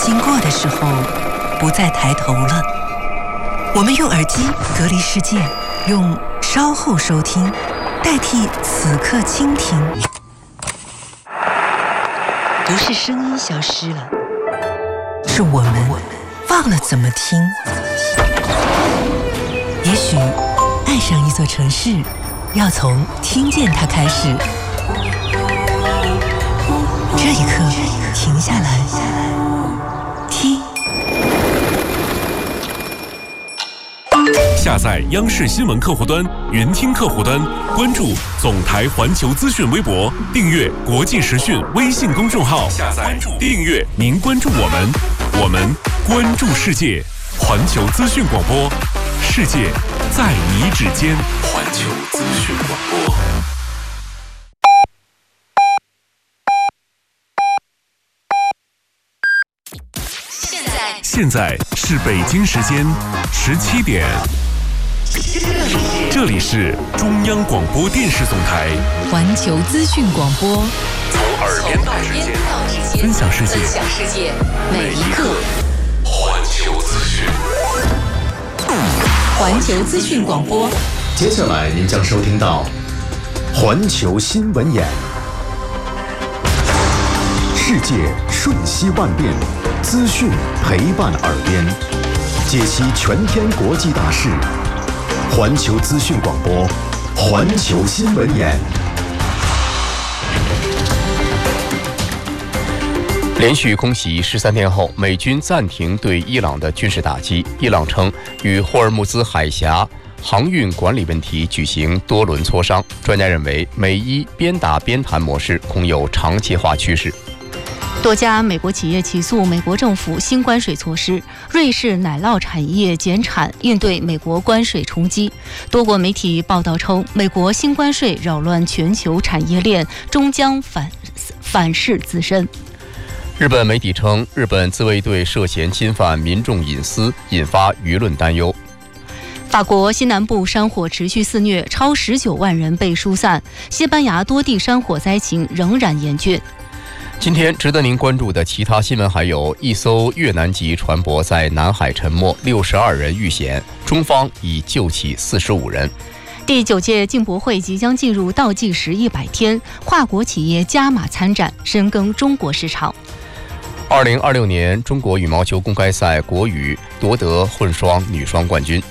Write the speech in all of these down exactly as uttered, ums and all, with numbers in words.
经过的时候，不再抬头了。我们用耳机隔离世界，用稍后收听代替此刻倾听。不是声音消失了，是我们忘了怎么听。也许爱上一座城市，要从听见它开始。这一刻，停下来，听。 下载央视新闻客户端、云听客户端，关注总台环球资讯微博，订阅国际时讯微信公众号。下载、订阅，您关注我们，我们关注世界。环球资讯广播，世界在你指尖。环球资讯广播。 现在， 现在是北京时间十七点。这里是中央广播电视总台环球资讯广播， 从耳边到指尖，分享世界， 分享世界每一刻。 环球资讯， 环球资讯广播。 接下来您将收听到环球新闻眼，世界瞬息万变，资讯陪伴耳边，解析全天国际大事。环球资讯广播，环球新闻眼。 连续空袭十三天后，美军暂停对伊朗的军事打击。伊朗称与霍尔木兹海峡航运管理问题举行多轮磋商。专家认为，美伊边打边谈模式恐有长期化趋势。 多家美国企业起诉美国政府新关税措施，瑞士奶酪产业减产应对美国关税冲击。多国媒体报道称，美国新关税扰乱全球产业链，终将反反噬自身。 日本媒体称，日本自卫队涉嫌侵犯民众隐私，引发舆论担忧。 法国西南部山火持续肆虐，超十九万人被疏散。西班牙多地山火灾情仍然严峻。 今天值得您关注的其他新闻还有：一艘越南籍船舶在南海沉没，六十二人遇险，中方已救起四十五人。 第九届进博会即将进入倒计时一百天，跨国企业加码参展，深耕中国市场。 二零二六年中国羽毛球公开赛国羽夺得混双、女双冠军。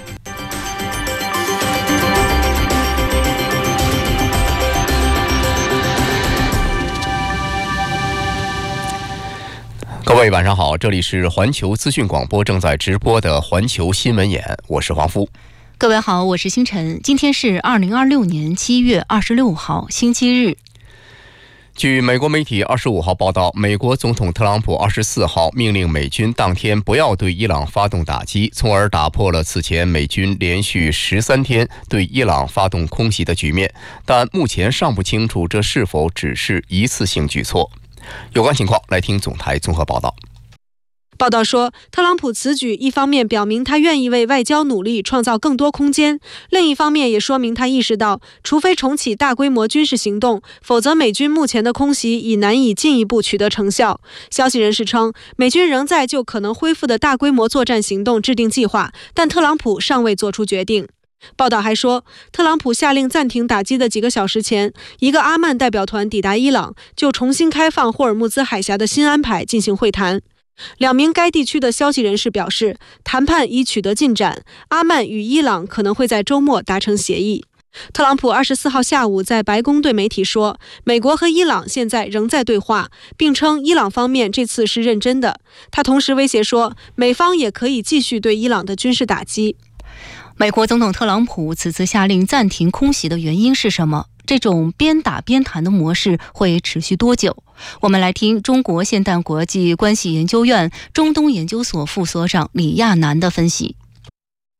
各位晚上好，这里是环球资讯广播正在直播的环球新闻眼，我是黄福。 各位好，我是星辰。今天是二零二六年七月二十六号，星期日。 据美国媒体二十五号报道，美国总统特朗普二十四号命令美军当天不要对伊朗发动打击，从而打破了此前美军连续十三天对伊朗发动空袭的局面，但目前尚不清楚这是否只是一次性举措。有关情况，来听总台综合报道。 报道说，特朗普此举一方面表明他愿意为外交努力创造更多空间，另一方面也说明他意识到，除非重启大规模军事行动，否则美军目前的空袭已难以进一步取得成效。消息人士称，美军仍在就可能恢复的大规模作战行动制定计划，但特朗普尚未做出决定。报道还说，特朗普下令暂停打击的几个小时前，一个阿曼代表团抵达伊朗，就重新开放霍尔木兹海峡的新安排进行会谈。两名该地区的消息人士表示，谈判已取得进展，阿曼与伊朗可能会在周末达成协议。特朗普二十四号下午在白宫对媒体说，美国和伊朗现在仍在对话，并称伊朗方面这次是认真的。他同时威胁说，美方也可以继续对伊朗的军事打击。 美国总统特朗普此次下令暂停空袭的原因是什么？这种边打边谈的模式会持续多久？我们来听中国现代国际关系研究院中东研究所副所长李亚楠的分析。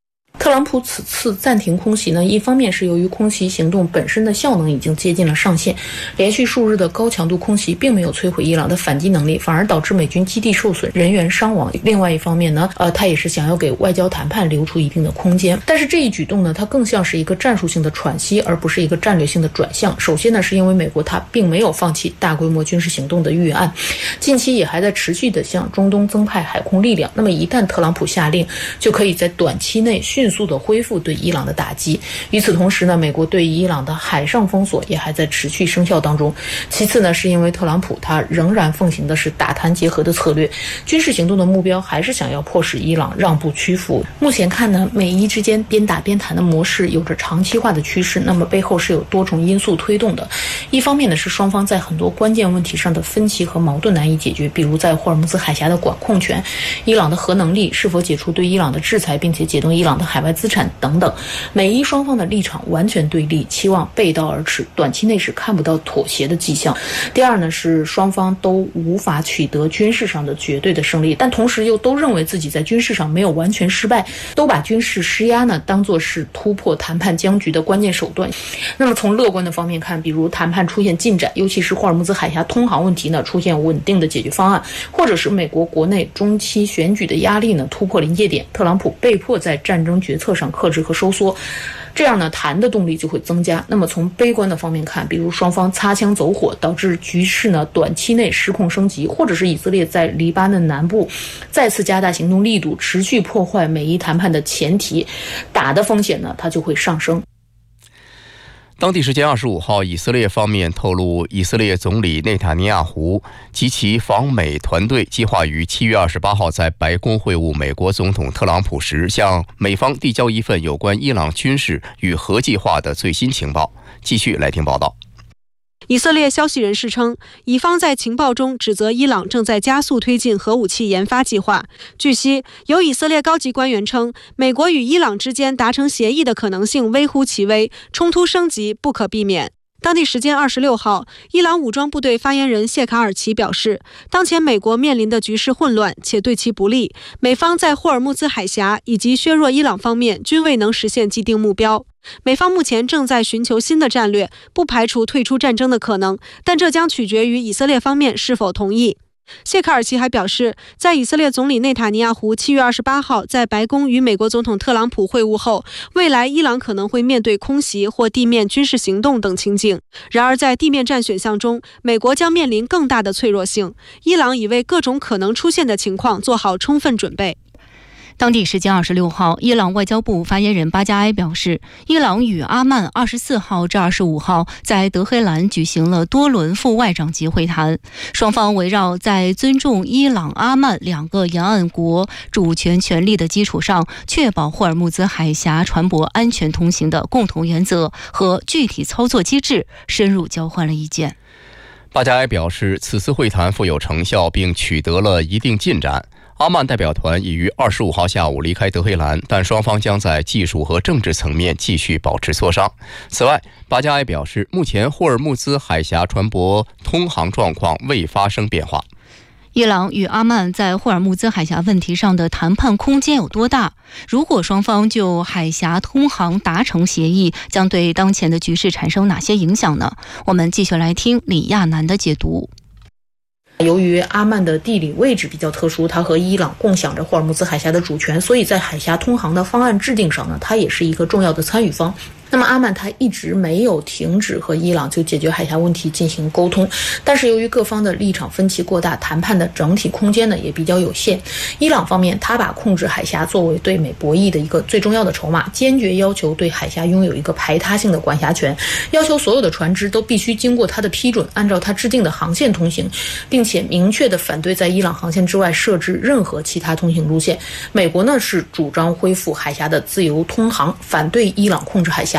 特朗普此次暂停空袭呢，一方面是由于空袭行动本身的效能已经接近了上限，连续数日的高强度空袭并没有摧毁伊朗的反击能力，反而导致美军基地受损，人员伤亡。另外一方面呢，呃，他也是想要给外交谈判留出一定的空间。但是这一举动呢，它更像是一个战术性的喘息，而不是一个战略性的转向。首先呢，是因为美国它并没有放弃大规模军事行动的预案，近期也还在持续的向中东增派海空力量。那么一旦特朗普下令，就可以在短期内迅速的恢复对伊朗的打击。与此同时呢，美国对伊朗的海上封锁也还在持续生效当中。其次呢，是因为特朗普他仍然奉行的是打谈结合的策略，军事行动的目标还是想要迫使伊朗让步屈服。目前看呢，美伊之间边打边谈的模式有着长期化的趋势，那么背后是有多重因素推动的。一方面呢，是双方在很多关键问题上的分歧和矛盾难以解决，比如在霍尔木兹海峡的管控权、伊朗的核能力、是否解除对伊朗的制裁并且解冻伊朗的海外资产等等。美伊双方的立场完全对立，期望背道而驰，短期内是看不到妥协的迹象。第二呢，是双方都无法取得军事上的绝对的胜利，但同时又都认为自己在军事上没有完全失败，都把军事施压呢当作是突破谈判僵局的关键手段。那么从乐观的方面看，比如谈判出现进展，尤其是霍尔木兹海峡通航问题呢出现稳定的解决方案，或者是美国国内中期选举的压力呢突破临界点，特朗普被迫在战争决策上克制和收缩，这样呢谈的动力就会增加。那么从悲观的方面看，比如双方擦枪走火，导致局势呢短期内失控升级，或者是以色列在黎巴嫩南部再次加大行动力度，持续破坏美伊谈判的前提，打的风险呢它就会上升。 当地时间二十五号，以色列方面透露，以色列总理内塔尼亚胡及其访美团队计划于七月二十八号在白宫会晤美国总统特朗普时，向美方递交一份有关伊朗军事与核计划的最新情报。继续来听报道。 以色列消息人士称，以方在情报中指责伊朗正在加速推进核武器研发计划。据悉，有以色列高级官员称，美国与伊朗之间达成协议的可能性微乎其微，冲突升级不可避免。当地时间二十六号，伊朗武装部队发言人谢卡尔奇表示，当前美国面临的局势混乱且对其不利，美方在霍尔木兹海峡以及削弱伊朗方面均未能实现既定目标。美方目前正在寻求新的战略，不排除退出战争的可能，但这将取决于以色列方面是否同意。谢卡尔奇还表示，在以色列总理内塔尼亚胡七月二十八号在白宫与美国总统特朗普会晤后，未来伊朗可能会面对空袭或地面军事行动等情境。然而在地面战选项中，美国将面临更大的脆弱性，伊朗已为各种可能出现的情况做好充分准备。 当地时间二十六号，伊朗外交部发言人巴加埃表示，伊朗与阿曼二十四号至二十五号在德黑兰举行了多轮副外长级会谈，双方围绕在尊重伊朗、阿曼两个沿岸国主权权利的基础上，确保霍尔木兹海峡船舶安全通行的共同原则和具体操作机制深入交换了意见。 巴加埃表示，此次会谈富有成效，并取得了一定进展。阿曼代表团已于二十五号下午离开德黑兰，但双方将在技术和政治层面继续保持磋商。此外，巴加埃表示，目前霍尔木兹海峡船舶通航状况未发生变化。 伊朗与阿曼在霍尔木兹海峡问题上的谈判空间有多大？如果双方就海峡通航达成协议，将对当前的局势产生哪些影响呢？我们继续来听李亚楠的解读。 由于阿曼的地理位置比较特殊，它和伊朗共享着霍尔木兹海峡的主权，所以在海峡通航的方案制定上呢，它也是一个重要的参与方。那么阿曼它一直没有停止和伊朗就解决海峡问题进行沟通，但是由于各方的立场分歧过大，谈判的整体空间呢也比较有限。伊朗方面，他把控制海峡作为对美博弈的一个最重要的筹码，坚决要求对海峡拥有一个排他性的管辖权，要求所有的船只都必须经过他的批准，按照他制定的航线通行，并且明确的反对在伊朗航线之外设置任何其他通行路线。美国呢是主张恢复海峡的自由通航，反对伊朗控制海峡。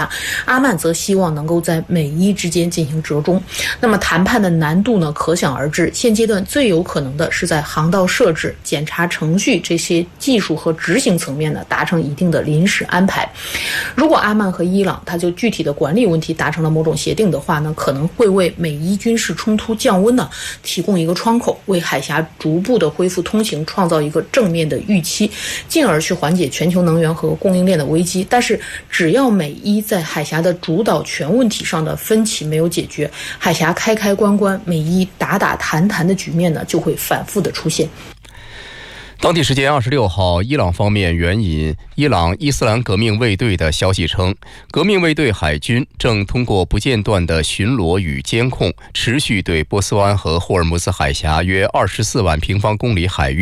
下，阿曼则希望能够在美伊之间进行折中。那么谈判的难度呢，可想而知。现阶段最有可能的是在航道设置、检查程序这些技术和执行层面呢，达成一定的临时安排。如果阿曼和伊朗它就具体的管理问题达成了某种协定的话呢，可能会为美伊军事冲突降温呢提供一个窗口，为海峡逐步的恢复通行创造一个正面的预期，进而去缓解全球能源和供应链的危机。但是只要美伊在海峡的主导权问题上的分歧没有解决，海峡开开关关、美伊打打谈谈的局面呢就会反复的出现。 当地时间二十六号，伊朗方面援引伊朗伊斯兰革命卫队的消息称，革命卫队海军正通过不间断的巡逻与监控，持续对波斯湾和霍尔木兹海峡约二十四万平方公里海域